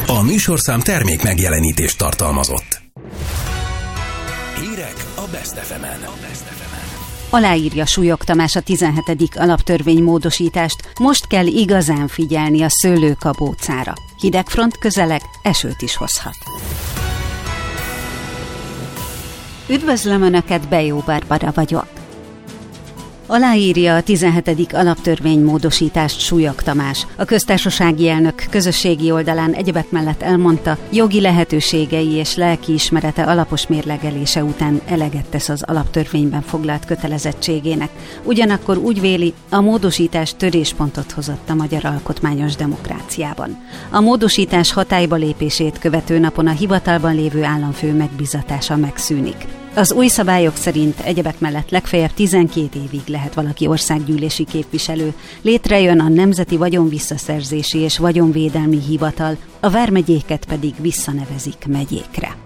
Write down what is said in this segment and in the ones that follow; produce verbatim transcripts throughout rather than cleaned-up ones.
A műsorszám termék megjelenítést tartalmazott. Hírek a Best ef emen. Aláírja Súlyog Tamás a tizenhetedik alaptörvény-módosítást, most kell igazán figyelni a szőlőkabócára. Hidegfront közeleg, esőt is hozhat. Üdvözlöm Önöket, Bejó Barbara vagyok. Aláírja a tizenhetedik alaptörvény-módosítást Súlyog Tamás. A köztársasági elnök közösségi oldalán egyebek mellett elmondta, jogi lehetőségei és lelkiismerete alapos mérlegelése után eleget tesz az alaptörvényben foglalt kötelezettségének. Ugyanakkor úgy véli, a módosítás töréspontot hozott a magyar alkotmányos demokráciában. A módosítás hatályba lépését követő napon a hivatalban lévő államfő megbizatása megszűnik. Az új szabályok szerint egyebek mellett legfeljebb tizenkét évig lehet valaki országgyűlési képviselő, létrejön a Nemzeti Vagyonvisszaszerzési és Vagyonvédelmi Hivatal, a vármegyéket pedig visszanevezik megyékre.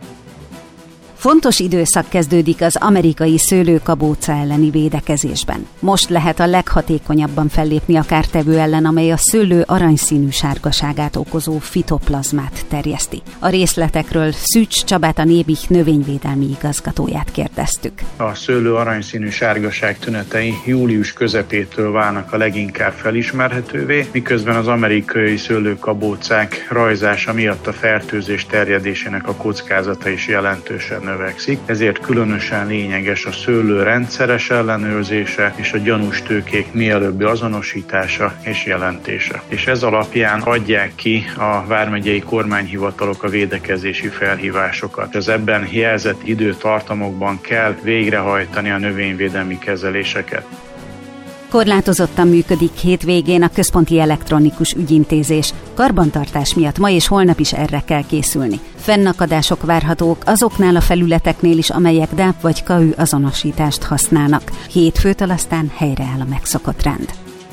Fontos időszak kezdődik az amerikai szőlőkabóca elleni védekezésben. Most lehet a leghatékonyabban fellépni a kártevő ellen, amely a szőlő aranyszínű sárgaságát okozó fitoplazmát terjeszti. A részletekről Szűcs Csabát, a Nébih növényvédelmi igazgatóját kérdeztük. A szőlő aranyszínű sárgaság tünetei július közepétől válnak a leginkább felismerhetővé, miközben az amerikai szőlőkabócák rajzása miatt a fertőzés terjedésének a kockázata is jelentősen növekszik, ezért különösen lényeges a szőlő rendszeres ellenőrzése és a gyanús tőkék mielőbbi azonosítása és jelentése. És ez alapján adják ki a vármegyei kormányhivatalok a védekezési felhívásokat. Az ebben jelzett időtartamokban kell végrehajtani a növényvédelmi kezeléseket. Korlátozottan működik hétvégén a központi elektronikus ügyintézés. Karbantartás miatt ma és holnap is erre kell készülni. Fennakadások várhatók azoknál a felületeknél is, amelyek dáp vagy ká ü azonosítást használnak. Hétfőtől aztán helyreáll a megszokott rend.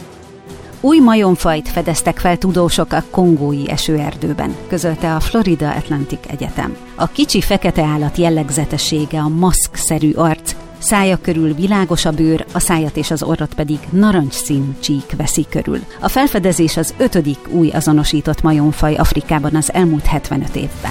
Új majomfajt fedeztek fel tudósok a kongói esőerdőben, közölte a Florida Atlantic Egyetem. A kicsi fekete állat jellegzetessége a maszkszerű arc, szája körül világos a bőr, a szájat és az orrot pedig narancsszínű csík veszi körül. A felfedezés az ötödik új azonosított majomfaj Afrikában az elmúlt hetvenöt évben.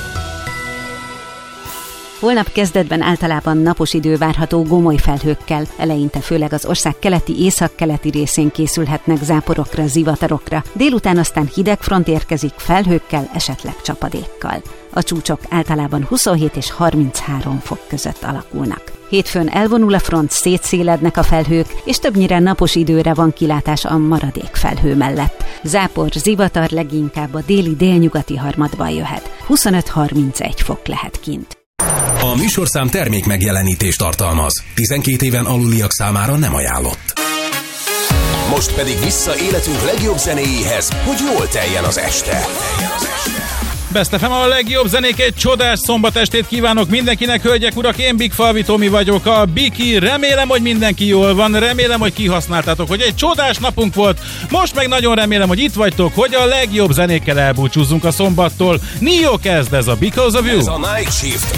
Holnap kezdetben általában napos idő várható gomoly felhőkkel, eleinte főleg az ország keleti északkeleti részén készülhetnek záporokra, zivatarokra, délután aztán hideg front érkezik felhőkkel, esetleg csapadékkal. A csúcsok általában huszonhét és harminchárom fok között alakulnak. Hétfőn elvonul a front, szétszélednek a felhők, és többnyire napos időre van kilátás a maradék felhő mellett. Zápor, zivatar leginkább a déli délnyugati harmadban jöhet. huszonöt-harmincegy fok lehet kint. A műsorszám termék megjelenítést tartalmaz. tizenkét éven aluliak számára nem ajánlott. Most pedig vissza életünk legjobb zenéjéhez, hogy jól teljen az este. Best ef em a legjobb zenék, egy csodás szombatestét kívánok mindenkinek, hölgyek, urak, én Big Falvi Tomi vagyok, a Biki, remélem, hogy mindenki jól van, remélem, hogy kihasználtátok, hogy egy csodás napunk volt, most meg nagyon remélem, hogy itt vagytok, hogy a legjobb zenékkel elbúcsúzzunk a szombattól. Nio kezd, ez a Because of You. Ez a Night Shift.